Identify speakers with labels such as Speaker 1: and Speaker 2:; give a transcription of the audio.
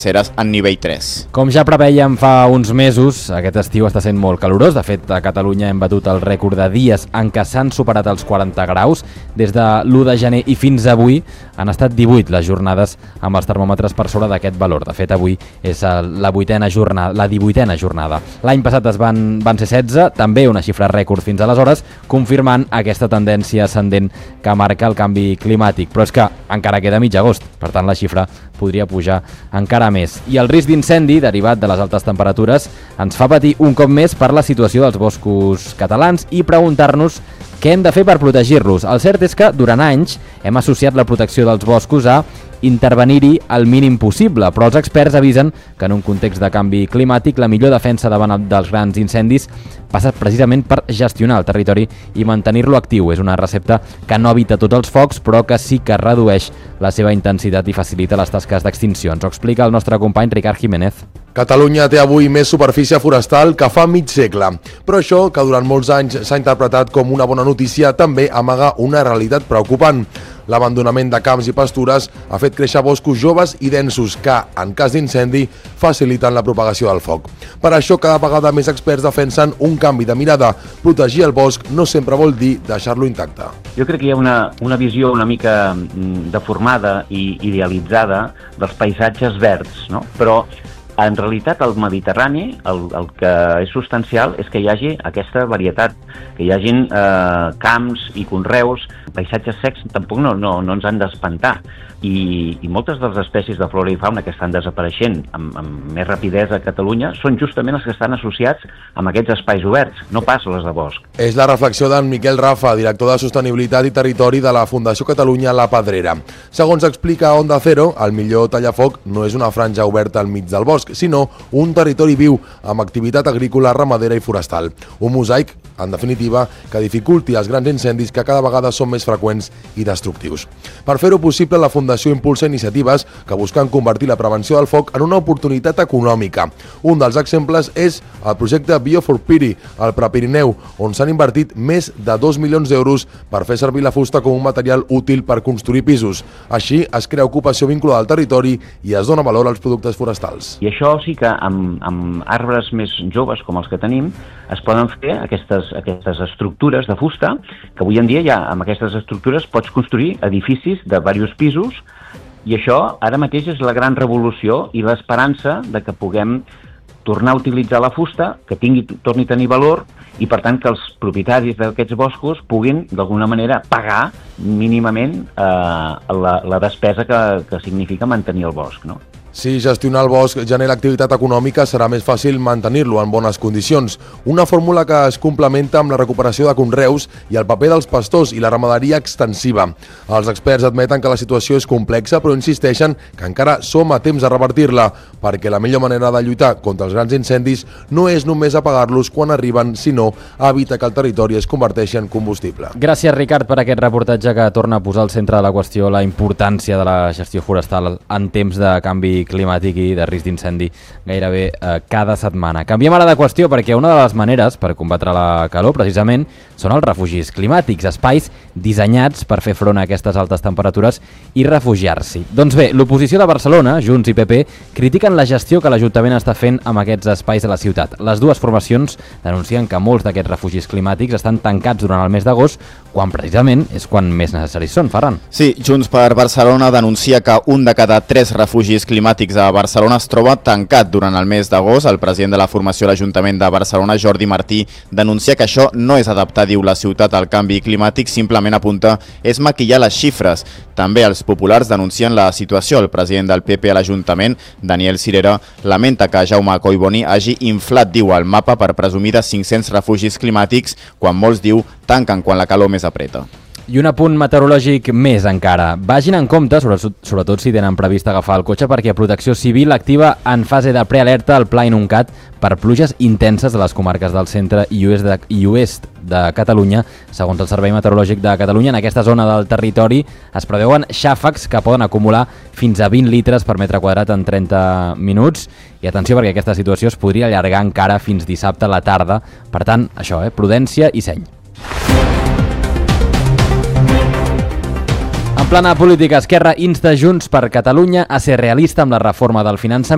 Speaker 1: Ceres en nivell 3.
Speaker 2: Com ja preveiem fa uns mesos, aquest estiu està sent molt calorós. De fet, a Catalunya hem batut el rècord de dies en què s'han superat els 40 graus. Des de l'1 de gener i fins avui han estat 18 les jornades amb els termòmetres per sobre d'aquest valor. De fet, avui és la 18a jornada. L'any passat van ser 16, també una xifra rècord fins aleshores, confirmant aquesta tendència ascendent que marca el canvi climàtic. Però és que encara queda mig agost, per tant la xifra podria pujar encara més. I el risc d'incendi, derivat de les altes temperatures, ens fa patir un cop més per la situació dels boscos catalans i preguntar-nos què hem de fer per protegir-los. El cert és que durant anys hem associat la protecció dels boscos a intervenir-hi el mínim possible, però els experts avisen que en un context de canvi climàtic la millor defensa davant dels grans incendis passa precisament per gestionar el territori i mantenir-lo actiu. És una recepta que no evita tots els focs, però que sí que redueix la seva intensitat i facilita les tasques d'extinció. Ens ho explica el nostre company Ricard Jiménez.
Speaker 3: Catalunya té avui més superfície forestal que fa mig segle, però això, que durant molts anys s'ha interpretat com una bona notícia, també amaga una realitat preocupant. L'abandonament de camps i pastures ha fet créixer boscos joves i densos que, en cas d'incendi, faciliten la propagació del foc. Per això, cada vegada més experts defensen un canvi de mirada. Protegir el bosc no sempre vol dir deixar-lo intacte.
Speaker 4: Jo crec que hi ha una visió una mica deformada i idealitzada dels paisatges verds, no? Però en realitat al Mediterrani el que és substancial és que hi hagi aquesta varietat, que hi hagin camps i conreus, paisatges secs tampoc no ens han d'espantar. I moltes de les espècies de flora i fauna que estan desapareixent amb més rapidesa a Catalunya són justament els que estan associats amb aquests espais oberts, no pas les de bosc.
Speaker 3: És la reflexió d'en Miquel Rafa, director de Sostenibilitat i Territori de la Fundació Catalunya La Pedrera. Segons explica Onda Cero, el millor tallafoc no és una franja oberta al mig del bosc, sinó un territori viu amb activitat agrícola, ramadera i forestal. Un mosaic, en definitiva, que dificulti els grans incendis que cada vegada són més freqüents i destructius. Per fer-ho possible, la Fundació impulsa iniciatives que busquen convertir la prevenció del foc en una oportunitat econòmica. Un dels exemples és el projecte Bio4Piri, al Prepirineu, on s'han invertit més de 2 milions d'euros per fer servir la fusta com un material útil per construir pisos. Així es crea ocupació vinculada al territori i es dona valor als productes forestals.
Speaker 4: I això sí que amb arbres més joves com els que tenim es poden fer aquestes estructures de fusta, que avui en dia ja amb aquestes estructures pots construir edificis de diversos pisos, i això ara mateix és la gran revolució i l'esperança de que puguem tornar a utilitzar la fusta, que torni a tenir valor, i per tant que els propietaris d'aquests boscos puguin d'alguna manera pagar mínimament la despesa que significa mantenir el bosc, no?
Speaker 3: Si gestionar el bosc genera activitat econòmica, serà més fàcil mantenir-lo en bones condicions. Una fórmula que es complementa amb la recuperació de conreus i el paper dels pastors i la ramaderia extensiva. Els experts admeten que la situació és complexa, però insisteixen que encara som a temps de revertir-la, perquè la millor manera de lluitar contra els grans incendis no és només apagar-los quan arriben, sinó evitar que el territori es converteixi en combustible.
Speaker 2: Gràcies, Ricard, per aquest reportatge que torna a posar al centre de la qüestió la importància de la gestió forestal en temps de canvi climàtic i de risc d'incendi gairebé cada setmana. Canviem ara de qüestió, perquè una de les maneres per combatre la calor precisament són els refugis climàtics, espais dissenyats per fer front a aquestes altes temperatures i refugiar-s'hi. Doncs bé, l'oposició de Barcelona, Junts i PP, critiquen la gestió que l'Ajuntament està fent amb aquests espais a la ciutat. Les dues formacions denuncien que molts d'aquests refugis climàtics estan tancats durant el mes d'agost, quan precisament és quan més necessaris són, Ferran.
Speaker 1: Sí, Junts per Barcelona denuncia que un de cada 3 refugis climàtics a Barcelona es troba tancat durant el mes d'agost. El president de la formació a l'Ajuntament de Barcelona, Jordi Martí, denuncia que això no és adaptar, diu, la ciutat al canvi climàtic, simplement apunta és maquillar les xifres. També els populars denuncien la situació. El president del PP a l'Ajuntament, Daniel Cirera, lamenta que Jaume Collboni hagi inflat, diu, el mapa per presumir de 500 refugis climàtics, quan molts, diu, tanquen quan la calor més apreta.
Speaker 2: I un apunt meteorològic més encara. Vagin en compte, sobretot si tenen previst agafar el cotxe, perquè Protecció Civil activa en fase de prealerta el Pla Inuncat per pluges intenses de les comarques del centre i oest de Catalunya. Segons el Servei Meteorològic de Catalunya, en aquesta zona del territori es preveuen xàfecs que poden acumular fins a 20 litres per metre quadrat en 30 minuts. I atenció, perquè aquesta situació es podria allargar encara fins dissabte a la tarda. Per tant, això, prudència i seny. En plana política, Esquerra insta Junts per Catalunya a ser realista amb la reforma del finançament